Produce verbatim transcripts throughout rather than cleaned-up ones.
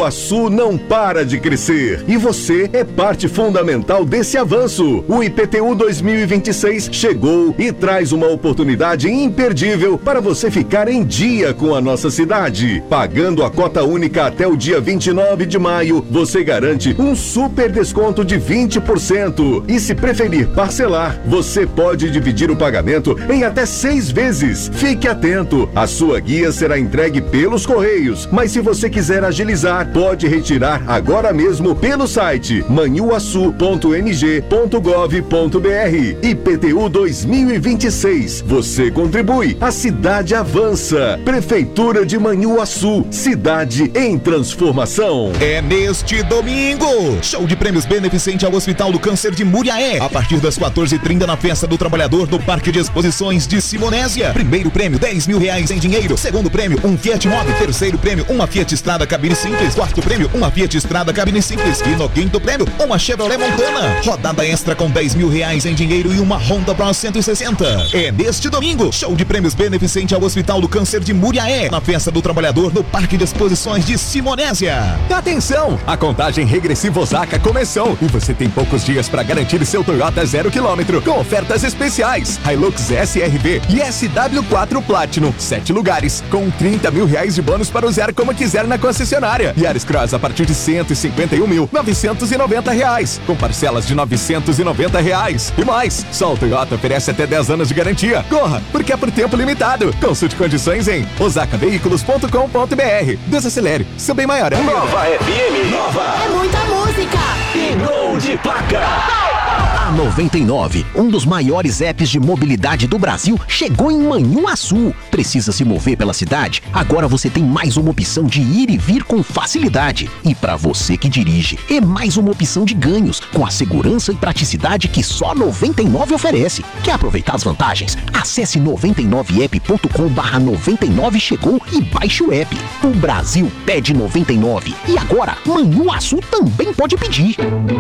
Manhuaçu não para de crescer e você é parte fundamental desse avanço. O I P T U dois mil e vinte e seis chegou e traz uma oportunidade imperdível para você ficar em dia com a nossa cidade. Pagando a cota única até o dia vinte e nove de maio, você garante um super desconto de vinte por cento. E se preferir parcelar, você pode dividir o pagamento em até seis vezes. Fique atento, a sua guia será entregue pelos Correios, mas se você quiser agilizar, pode retirar agora mesmo pelo site manhuaçu ponto m g ponto gov ponto b r. I P T U dois mil e vinte e seis. Você contribui, a cidade avança. Prefeitura de Manhuaçu, cidade em transformação. É neste domingo, show de prêmios beneficente ao Hospital do Câncer de Muriaé, a partir das quatorze e trinta na Festa do Trabalhador do Parque de Exposições de Simonésia. Primeiro prêmio, dez mil reais em dinheiro. Segundo prêmio, um Fiat Mobi. Terceiro prêmio, uma Fiat Strada cabine simples. Quarto prêmio, uma Fiat Strada cabine simples. E no quinto prêmio, uma Chevrolet Montana. Rodada extra com dez mil reais em dinheiro e uma Honda Pro cento e sessenta. É neste domingo, show de prêmios beneficente ao Hospital do Câncer de Muriaé, na Festa do Trabalhador no Parque de Exposições de Simonésia. Atenção, a contagem regressiva Osaka começou e você tem poucos dias para garantir seu Toyota zero quilômetro com ofertas especiais. Hilux S R V e S W quatro Platinum, sete lugares, com trinta mil reais de bônus para usar como quiser na concessionária. Yaris Cross a partir de cento e cinquenta e um mil novecentos e noventa reais, com parcelas de novecentos e noventa reais. E mais, só o Toyota oferece até dez anos de garantia. Corra, porque é por tempo limitado. Consulte condições em osaka veículos ponto com ponto b r. Desacelere, seu bem maior. Nova F M. Nova. É muita música. E gol de placa. A noventa e nove, um dos maiores apps de mobilidade do Brasil, chegou em Manhuaçu. Precisa se mover pela cidade? Agora você tem mais uma opção de ir e vir com facilidade. E para você que dirige, é mais uma opção de ganhos, com a segurança e praticidade que só a noventa e nove oferece. Quer aproveitar as vantagens? Acesse noventa e nove app ponto com barra noventa e nove chegou e baixe o app. O Brasil pede noventa e nove e agora Manhuaçu também pode pedir.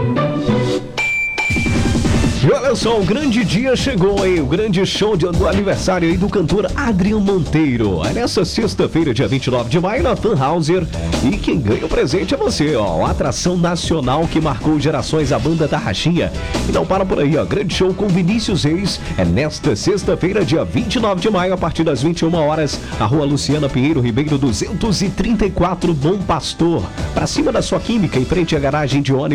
E olha só, o grande dia chegou, hein? O grande show de, do aniversário aí do cantor Adrian Monteiro. É nessa sexta-feira, dia vinte e nove de maio, na Tannhauser. E quem ganha o presente é você, ó. Uma atração nacional que marcou gerações, a banda Tarraxinha. E não para por aí, ó. Grande show com Vinícius Reis. É nesta sexta-feira, dia vinte e nove de maio, a partir das vinte e uma horas, na rua Luciana Pinheiro Ribeiro duzentos e trinta e quatro, Bom Pastor. Pra cima da sua Química, em frente à garagem de ônibus.